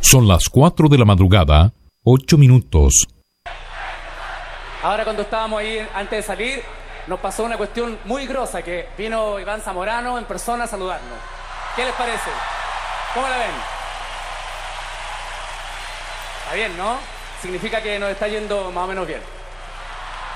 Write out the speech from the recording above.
Son las 4 de la madrugada, 8 minutos. Ahora cuando estábamos ahí antes de salir, nos pasó una cuestión muy grosa, que vino Iván Zamorano en persona a saludarnos. ¿Qué les parece? ¿Cómo la ven? Está bien, ¿no? Significa que nos está yendo más o menos bien.